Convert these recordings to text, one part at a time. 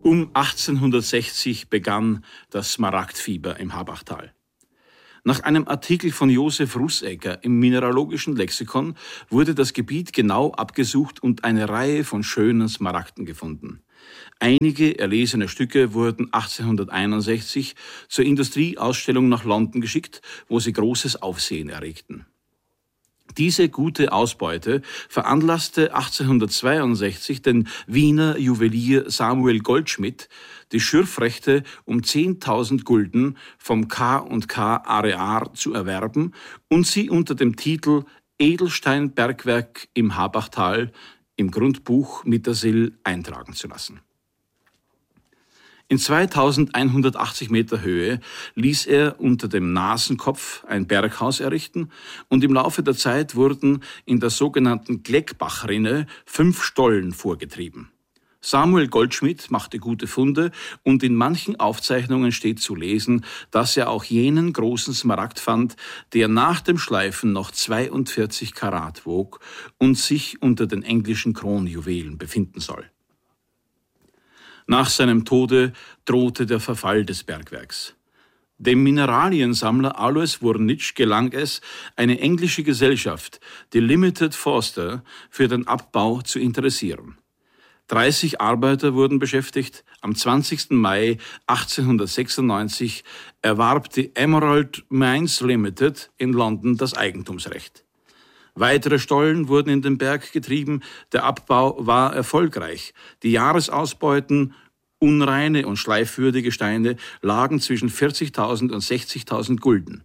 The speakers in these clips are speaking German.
Um 1860 begann das Smaragdfieber im Habachtal. Nach einem Artikel von Josef Russecker im Mineralogischen Lexikon wurde das Gebiet genau abgesucht und eine Reihe von schönen Smaragden gefunden. Einige erlesene Stücke wurden 1861 zur Industrieausstellung nach London geschickt, wo sie großes Aufsehen erregten. Diese gute Ausbeute veranlasste 1862 den Wiener Juwelier Samuel Goldschmidt, die Schürfrechte um 10.000 Gulden vom K&K Arear zu erwerben und sie unter dem Titel Edelsteinbergwerk im Habachtal im Grundbuch Mittersill eintragen zu lassen. In 2180 Meter Höhe ließ er unter dem Nasenkopf ein Berghaus errichten und im Laufe der Zeit wurden in der sogenannten Gleckbachrinne 5 Stollen vorgetrieben. Samuel Goldschmidt machte gute Funde und in manchen Aufzeichnungen steht zu lesen, dass er auch jenen großen Smaragd fand, der nach dem Schleifen noch 42 Karat wog und sich unter den englischen Kronjuwelen befinden soll. Nach seinem Tode drohte der Verfall des Bergwerks. Dem Mineraliensammler Alois Wurnitzsch gelang es, eine englische Gesellschaft, die Limited Forster, für den Abbau zu interessieren. 30 Arbeiter wurden beschäftigt. Am 20. Mai 1896 erwarb die Emerald Mines Limited in London das Eigentumsrecht. Weitere Stollen wurden in den Berg getrieben, der Abbau war erfolgreich. Die Jahresausbeuten, unreine und schleifwürdige Steine, lagen zwischen 40.000 und 60.000 Gulden.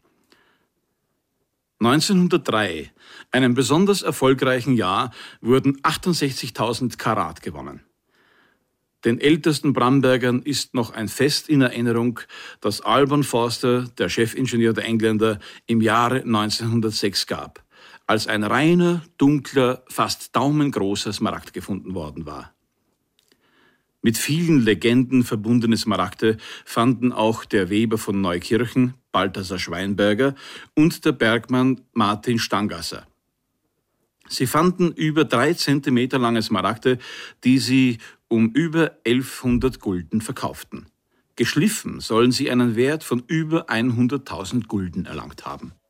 1903, einem besonders erfolgreichen Jahr, wurden 68.000 Karat gewonnen. Den ältesten Brambergern ist noch ein Fest in Erinnerung, das Alban Forster, der Chefingenieur der Engländer, im Jahre 1906 gab, als ein reiner, dunkler, fast daumengroßer Smaragd gefunden worden war. Mit vielen Legenden verbundene Smaragde fanden auch der Weber von Neukirchen, Balthasar Schweinberger, und der Bergmann Martin Stangasser. Sie fanden über 3 Zentimeter lange Smaragde, die sie um über 1100 Gulden verkauften. Geschliffen sollen sie einen Wert von über 100.000 Gulden erlangt haben.